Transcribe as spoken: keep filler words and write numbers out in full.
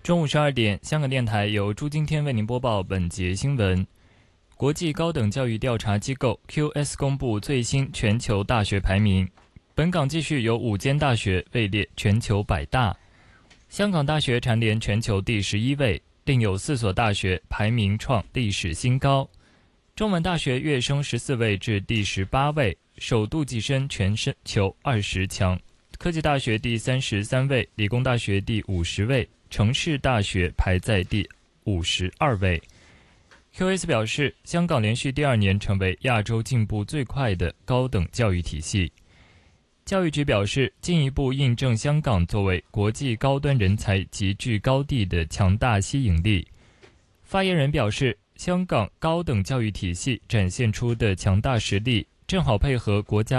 中午十二点，香港电台由朱今天为您播报本节新闻。国际高等教育调查机构 Q S 公布最新全球大学排名，本港继续有五间大学位列全球百大，香港大学蝉联全球第十一位，另有四所大学排名创历史新高。中文大学跃升十四位至第十八位，首度跻身全球二十强。科技大学第三十三位，理工大学第五十位，城市大学排在第五十二位。Q S 表示，香港连续第二年成为亚洲进步最快的高等教育体系。教育局表示，进一步印证香港作为国际高端人才集聚高地的强大吸引力。发言人表示，香港高等教育体系展现出的强大实力，正好配合国家